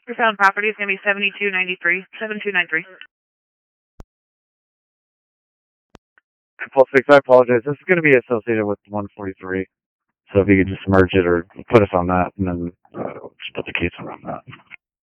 Your found property is going to be 7293. 7293. Pulse 6, I apologize. This is going to be associated with 143. So if you could just merge it or put us on that, and then just put the case around that.